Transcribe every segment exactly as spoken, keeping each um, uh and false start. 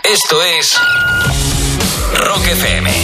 Esto es Rock F M.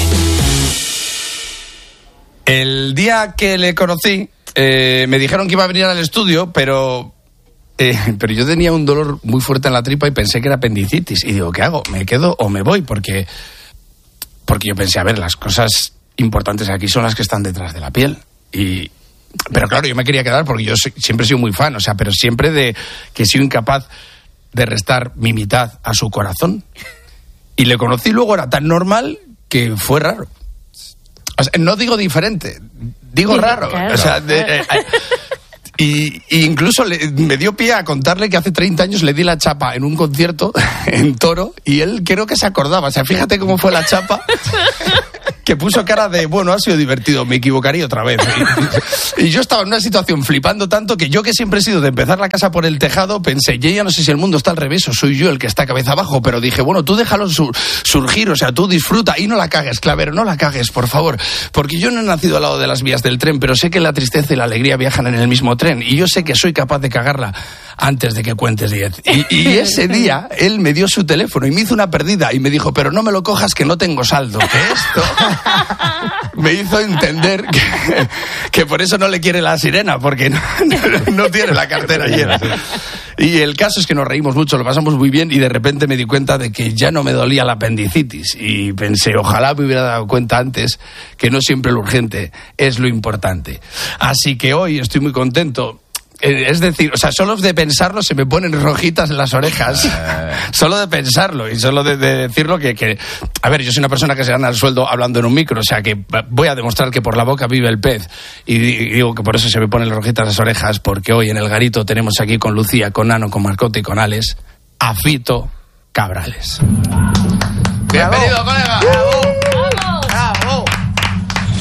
El día que le conocí, eh, me dijeron que iba a venir al estudio, pero... Eh, pero yo tenía un dolor muy fuerte en la tripa y pensé que era apendicitis. Y digo, ¿qué hago? ¿Me quedo o me voy? Porque, porque yo pensé, a ver, las cosas importantes aquí son las que están detrás de la piel. Y, pero claro, yo me quería quedar porque yo soy, siempre he sido muy fan, o sea, pero siempre de que he sido incapaz de restar mi mitad a su corazón. Y le conocí luego, era tan normal que fue raro. O sea, no digo diferente, digo sí, raro. Claro. O sea, de, eh, eh, Y, y incluso le, me dio pie a contarle que hace treinta años le di la chapa en un concierto en Toro y él creo que se acordaba. O sea, fíjate cómo fue la chapa, que puso cara de, bueno, ha sido divertido, me equivocaría otra vez. Y, y yo estaba en una situación flipando tanto que yo, que siempre he sido de empezar la casa por el tejado, pensé, yo ya no sé si el mundo está al revés o soy yo el que está cabeza abajo, pero dije, bueno, tú déjalo sur, surgir, o sea, tú disfruta y no la cagues, Clavero, no la cagues, por favor. Porque yo no he nacido al lado de las vías del tren, pero sé que la tristeza y la alegría viajan en el mismo tren. Y yo sé que soy capaz de cagarla antes de que cuentes diez. Y, y ese día él me dio su teléfono y me hizo una perdida y me dijo, pero no me lo cojas que no tengo saldo. Que esto me hizo entender que, que por eso no le quiere la sirena, porque no, no, no tiene la cartera llena. Y el caso es que nos reímos mucho, lo pasamos muy bien y de repente me di cuenta de que ya no me dolía la apendicitis y pensé, ojalá me hubiera dado cuenta antes que no siempre lo urgente es lo importante. Así que hoy estoy muy contento. Es decir, o sea, solo de pensarlo se me ponen rojitas en las orejas. Solo de pensarlo y solo de, de decirlo que, que... A ver, yo soy una persona que se gana el sueldo hablando en un micro, o sea que voy a demostrar que por la boca vive el pez. Y digo que por eso se me ponen rojitas las orejas, porque hoy en el garito tenemos aquí con Lucía, con Nano, con Marcote y con Alex a Fito Cabrales. ¡Bienvenido, colega! ¡Bravo!